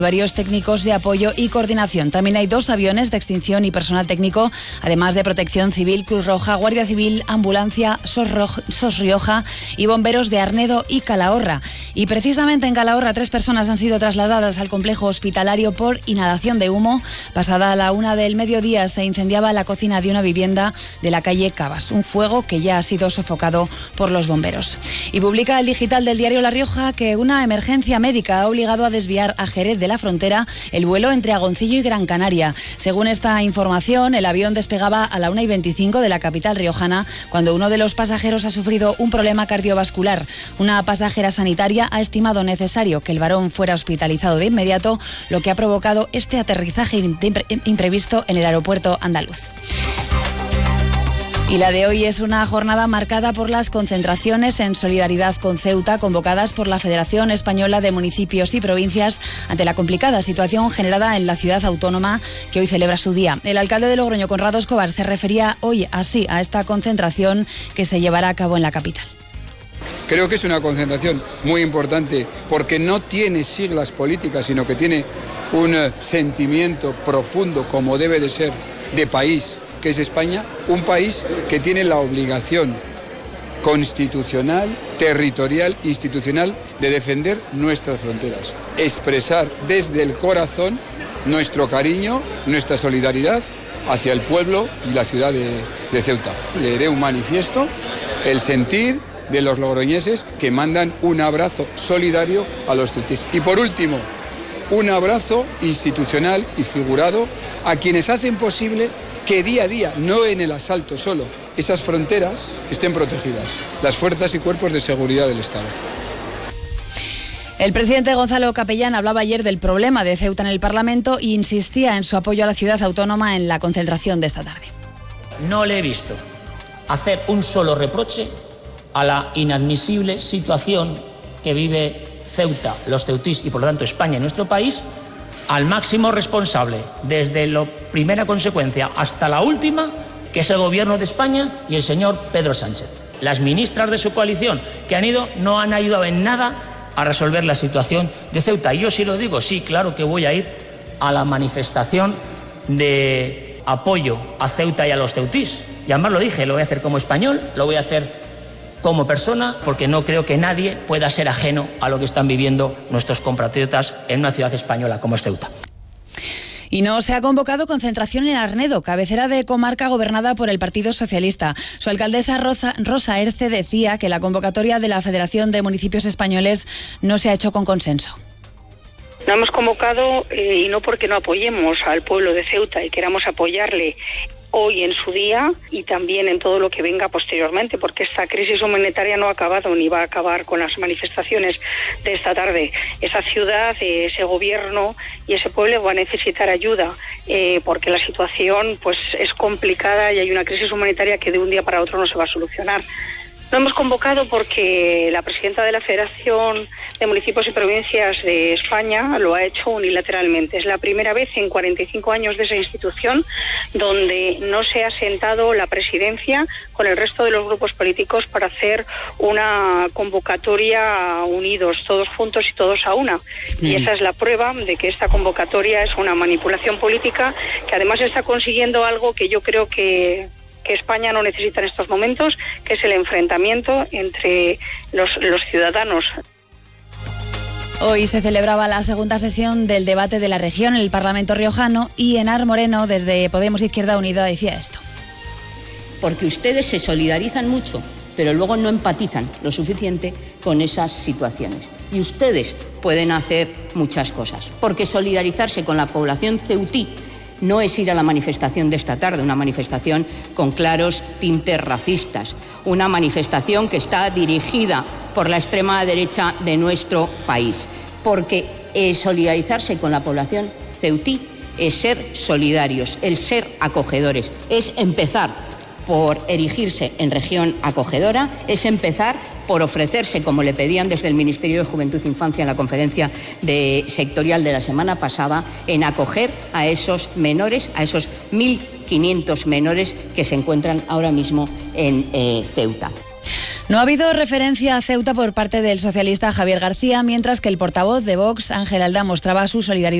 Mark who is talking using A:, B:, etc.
A: Varios técnicos de apoyo y coordinación. También hay 2 aviones de extinción y personal técnico, además de Protección Civil, Cruz Roja, Guardia Civil, Ambulancia, SOS Rioja y bomberos de Arnedo y Calahorra. Y precisamente en Calahorra 3 personas han sido trasladadas al complejo hospitalario por inhalación de humo. Pasada la 1 del mediodía se incendiaba la cocina de una vivienda de la calle Cabas, un fuego que ya ha sido sofocado por los bomberos. Y publica el digital del diario La Rioja que una emergencia médica ha obligado a desviar a Jerez de la Frontera el vuelo entre Agoncillo y Gran Canaria. Según esta información, el avión despegaba a la 1:25 de la capital riojana cuando uno de los pasajeros ha sufrido un problema cardiovascular. Una pasajera sanitaria ha estimado necesario que el varón fuera hospitalizado de inmediato, lo que ha provocado este aterrizaje imprevisto en el aeropuerto andaluz. Y la de hoy es una jornada marcada por las concentraciones en solidaridad con Ceuta convocadas por la Federación Española de Municipios y Provincias ante la complicada situación generada en la ciudad autónoma que hoy celebra su día. El alcalde de Logroño, Conrado Escobar, se refería hoy así a esta concentración que se llevará a cabo en la capital.
B: Creo que es una concentración muy importante porque no tiene siglas políticas, sino que tiene un sentimiento profundo, como debe de ser, de país, que es España, un país que tiene la obligación constitucional, territorial, institucional de defender nuestras fronteras, expresar desde el corazón nuestro cariño, nuestra solidaridad hacia el pueblo y la ciudad de Ceuta. Leeré un manifiesto, el sentir de los logroñeses que mandan un abrazo solidario a los ceutíes. Y por último, un abrazo institucional y figurado a quienes hacen posible que día a día, no en el asalto solo, esas fronteras estén protegidas, las fuerzas y cuerpos de seguridad del Estado.
A: El presidente Gonzalo Capellán hablaba ayer del problema de Ceuta en el Parlamento e insistía en su apoyo a la ciudad autónoma en la concentración de esta tarde.
C: No le he visto hacer un solo reproche a la inadmisible situación que vive Ceuta, los ceutís y por lo tanto España, nuestro país, al máximo responsable, desde la primera consecuencia hasta la última, que es el gobierno de España y el señor Pedro Sánchez. Las ministras de su coalición que han ido no han ayudado en nada a resolver la situación de Ceuta. Y yo sí lo digo, sí, claro que voy a ir a la manifestación de apoyo a Ceuta y a los ceutís. Y además lo dije, lo voy a hacer como español, lo voy a hacer como persona, porque no creo que nadie pueda ser ajeno a lo que están viviendo nuestros compatriotas en una ciudad española como es Ceuta.
A: Y no se ha convocado concentración en Arnedo, cabecera de comarca gobernada por el Partido Socialista. Su alcaldesa Rosa Erce decía que la convocatoria de la Federación de Municipios Españoles no se ha hecho con consenso.
D: No hemos convocado y no porque no apoyemos al pueblo de Ceuta y queramos apoyarle hoy en su día y también en todo lo que venga posteriormente, porque esta crisis humanitaria no ha acabado ni va a acabar con las manifestaciones de esta tarde. Esa ciudad, ese gobierno y ese pueblo va a necesitar ayuda porque la situación pues es complicada y hay una crisis humanitaria que de un día para otro no se va a solucionar. No hemos convocado porque la presidenta de la Federación de Municipios y Provincias de España lo ha hecho unilateralmente. Es la primera vez en 45 años de esa institución donde no se ha sentado la presidencia con el resto de los grupos políticos para hacer una convocatoria unidos, todos juntos y todos a una. Y esa es la prueba de que esta convocatoria es una manipulación política que además está consiguiendo algo que yo creo que España no necesita en estos momentos, que es el enfrentamiento entre los ciudadanos.
A: Hoy se celebraba la segunda sesión del debate de la región en el Parlamento riojano y Enar Moreno, desde Podemos Izquierda Unida, decía esto.
E: Porque ustedes se solidarizan mucho, pero luego no empatizan lo suficiente con esas situaciones. Y ustedes pueden hacer muchas cosas, porque solidarizarse con la población ceutí no es ir a la manifestación de esta tarde, una manifestación con claros tintes racistas, una manifestación que está dirigida por la extrema derecha de nuestro país, porque solidarizarse con la población ceutí es ser solidarios, el ser acogedores, es empezar por erigirse en región acogedora, es empezar por ofrecerse, como le pedían desde el Ministerio de Juventud e Infancia en la conferencia sectorial de la semana pasada, en acoger a esos menores, a esos 1.500 menores que se encuentran ahora mismo en Ceuta.
A: No ha habido referencia a Ceuta por parte del socialista Javier García, mientras que el portavoz de Vox, Ángel Alda, mostraba su solidaridad